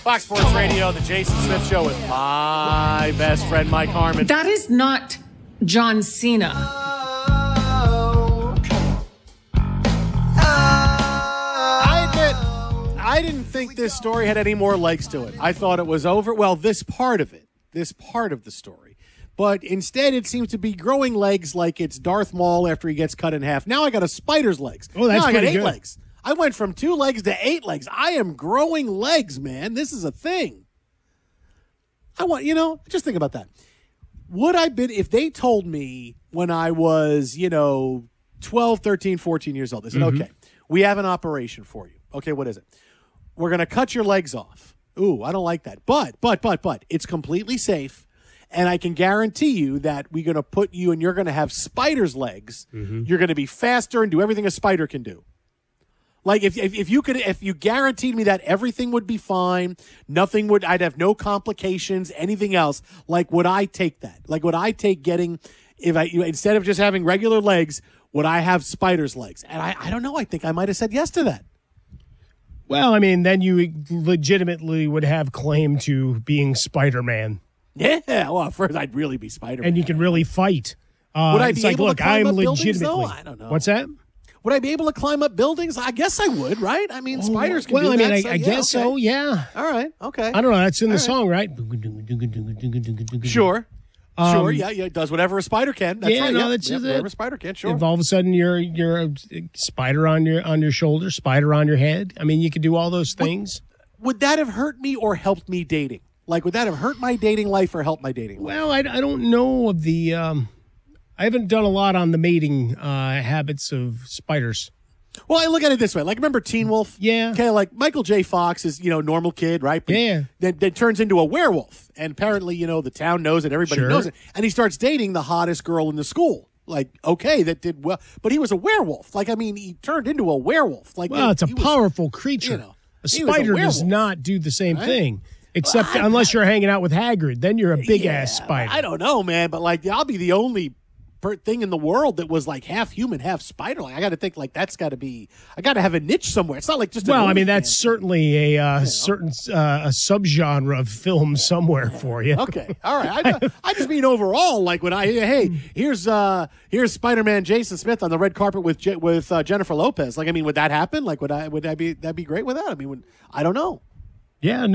Fox Sports Radio, the Jason Smith Show with my best friend, Mike Harmon. That is not John Cena. I admit, I didn't think this story had any more legs to it. I thought it was over. Well, this part of the story. But instead, it seems to be growing legs like it's Darth Maul after he gets cut in half. Now I got a spider's legs. Oh, that's now I got pretty 8 good. legs. I went from 2 legs to 8 legs. I am growing legs, man. This is a thing. Just think about that. Would I been, if they told me when I was, 12, 13, 14 years old, they said, okay, we have an operation for you. Okay, what is it? We're going to cut your legs off. Ooh, I don't like that. But, it's completely safe. And I can guarantee you that we're going to put you and you're going to have spider's legs. You're going to be faster and do everything a spider can do. Like if you guaranteed me that everything would be fine, I'd have no complications, anything else. Like, would I take that? Like, would I take instead of just having regular legs, would I have spider's legs? And I don't know. I think I might have said yes to that. Well, I mean, then you legitimately would have claim to being Spider-Man. Yeah. Well, first I'd really be Spider-Man. And you can really fight. Would I be able to climb up buildings, though? I don't know. What's that? Would I be able to climb up buildings? I guess I would, right? I mean, spiders can do that. I guess so, yeah. All right, okay. I don't know. That's in the song, right? Sure. Sure, yeah, it does whatever a spider can. That's right. That's whatever a spider can, sure. If all of a sudden you're a spider on your shoulder, spider on your head. I mean, you could do all those things. Would that have hurt me or helped me dating? Like, would that have hurt my dating life or helped my dating life? Well, I don't know of the... I haven't done a lot on the mating habits of spiders. Well, I look at it this way. Like, remember Teen Wolf? Yeah. Okay, like Michael J. Fox is, normal kid, right? But yeah. Then turns into a werewolf. And apparently, the town knows it. Everybody knows it. And he starts dating the hottest girl in the school. Like, okay, that did well. But he was a werewolf. Like, I mean, he turned into a werewolf. Like, well, it's a powerful creature. A spider does not do the same thing. Except unless you're hanging out with Hagrid. Then you're a big-ass spider. I don't know, man. But, like, I'll be the only thing in the world that was like half human, half spider. Like, I got to think like that's got to be. I got to have a niche somewhere. It's not like just. Well, I mean, that's certainly a certain subgenre of film somewhere for you. Okay, all right. I just mean overall, like when here's Spider-Man Jason Smith on the red carpet with Jennifer Lopez. Like, I mean, would that happen? Like, would that be great with that? I mean, I don't know. Yeah.